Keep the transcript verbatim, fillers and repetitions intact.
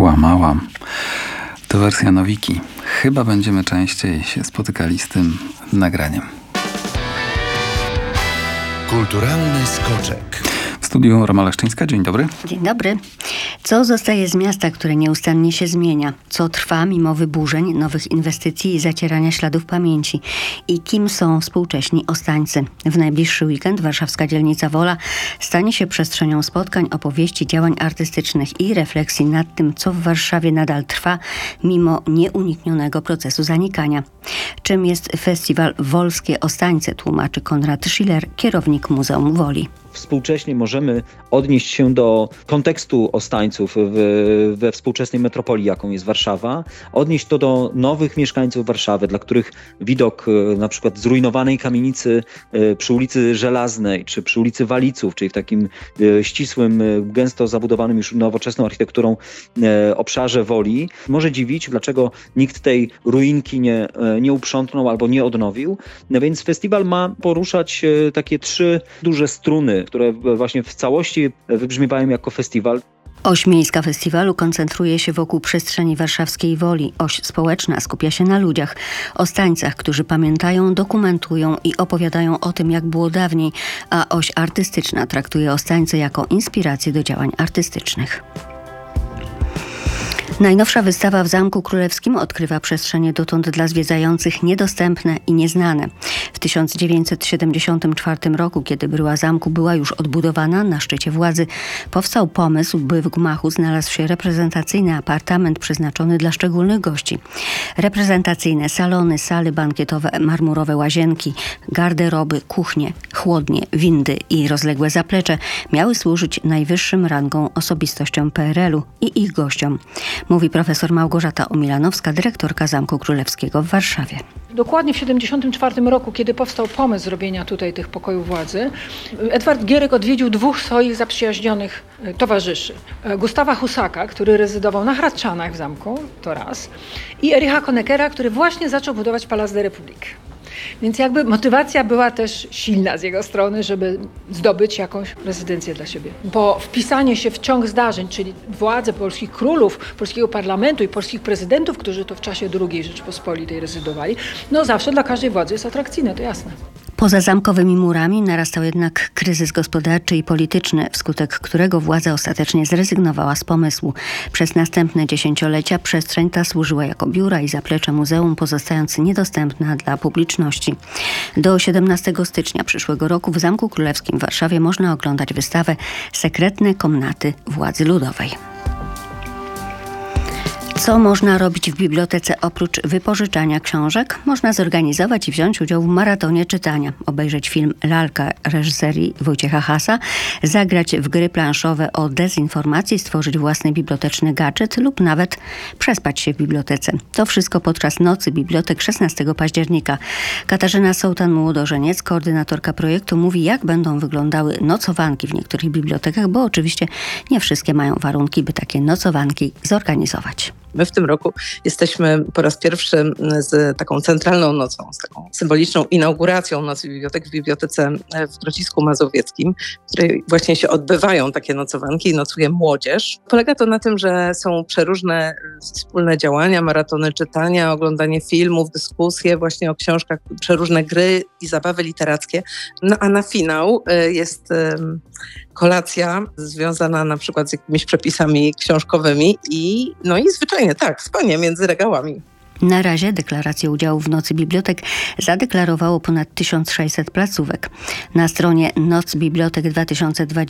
Kłamałam. To wersja Nowiki. Chyba będziemy częściej się spotykali z tym nagraniem. Kulturalny skoczek. W studiu Roma Leszczyńska. Dzień dobry. Dzień dobry. Co zostaje z miasta, które nieustannie się zmienia? Co trwa mimo wyburzeń, nowych inwestycji i zacierania śladów pamięci? I kim są współcześni Ostańcy? W najbliższy weekend warszawska dzielnica Wola stanie się przestrzenią spotkań, opowieści, działań artystycznych i refleksji nad tym, co w Warszawie nadal trwa, mimo nieuniknionego procesu zanikania. Czym jest festiwal Wolskie Ostańce, tłumaczy Konrad Schiller, kierownik Muzeum Woli. Współcześnie możemy odnieść się do kontekstu Ostańców w, we współczesnej metropolii, jaką jest Warszawa, odnieść to do nowych mieszkańców Warszawy, dla których widok na przykład zrujnowanej kamienicy przy ulicy Żelaznej, czy przy ulicy Waliców, czyli w takim ścisłym, gęsto zabudowanym już nowoczesną architekturą obszarze Woli, może dziwić, dlaczego nikt tej ruinki nie, nie uprzątnął albo nie odnowił. No więc festiwal ma poruszać takie trzy duże struny, które właśnie w całości wybrzmiewają jako festiwal. Oś miejska festiwalu koncentruje się wokół przestrzeni warszawskiej Woli. Oś społeczna skupia się na ludziach, Ostańcach, którzy pamiętają, dokumentują i opowiadają o tym, jak było dawniej, a oś artystyczna traktuje Ostańce jako inspirację do działań artystycznych. Najnowsza wystawa w Zamku Królewskim odkrywa przestrzenie dotąd dla zwiedzających niedostępne i nieznane. W tysiąc dziewięćset siedemdziesiątym czwartym roku, kiedy bryła zamku była już odbudowana na szczycie władzy, powstał pomysł, by w gmachu znalazł się reprezentacyjny apartament przeznaczony dla szczególnych gości. Reprezentacyjne salony, sale bankietowe, marmurowe łazienki, garderoby, kuchnie, chłodnie, windy i rozległe zaplecze miały służyć najwyższym rangą osobistościom P R L-u i ich gościom. Mówi profesor Małgorzata Omilanowska, dyrektorka Zamku Królewskiego w Warszawie. Dokładnie w siedemdziesiątym czwartym roku, kiedy powstał pomysł zrobienia tutaj tych pokojów władzy, Edward Gierek odwiedził dwóch swoich zaprzyjaźnionych towarzyszy. Gustawa Husaka, który rezydował na Hradczanach w zamku, to raz, i Ericha Honeckera, który właśnie zaczął budować Palais de République. Więc jakby motywacja była też silna z jego strony, żeby zdobyć jakąś rezydencję dla siebie. Bo wpisanie się w ciąg zdarzeń, czyli władze polskich królów, polskiego parlamentu i polskich prezydentów, którzy to w czasie drugiej Rzeczypospolitej rezydowali, no zawsze dla każdej władzy jest atrakcyjne, to jasne. Poza zamkowymi murami narastał jednak kryzys gospodarczy i polityczny, wskutek którego władza ostatecznie zrezygnowała z pomysłu. Przez następne dziesięciolecia przestrzeń ta służyła jako biura i zaplecze muzeum, pozostając niedostępna dla publiczności. Do siedemnastego stycznia przyszłego roku w Zamku Królewskim w Warszawie można oglądać wystawę Sekretne komnaty władzy ludowej. Co można robić w bibliotece oprócz wypożyczania książek? Można zorganizować i wziąć udział w maratonie czytania, obejrzeć film Lalka reżyserii Wojciecha Hasa, zagrać w gry planszowe o dezinformacji, stworzyć własny biblioteczny gadżet lub nawet przespać się w bibliotece. To wszystko podczas Nocy Bibliotek szesnastego października. Katarzyna Sołtan-Młodożeniec, koordynatorka projektu, mówi, jak będą wyglądały nocowanki w niektórych bibliotekach, bo oczywiście nie wszystkie mają warunki, by takie nocowanki zorganizować. My w tym roku jesteśmy po raz pierwszy z taką centralną nocą, z taką symboliczną inauguracją Nocy Bibliotek w Bibliotece w Grodzisku Mazowieckim, w której właśnie się odbywają takie nocowanki i nocuje młodzież. Polega to na tym, że są przeróżne wspólne działania, maratony czytania, oglądanie filmów, dyskusje właśnie o książkach, przeróżne gry i zabawy literackie. No a na finał jest kolacja związana na przykład z jakimiś przepisami książkowymi i no i zwyczajnie tak, spanie między regałami. Na razie deklarację udziału w Nocy Bibliotek zadeklarowało ponad tysiąc sześćset placówek. Na stronie noc bibliotek dwa tysiące dwadzieścia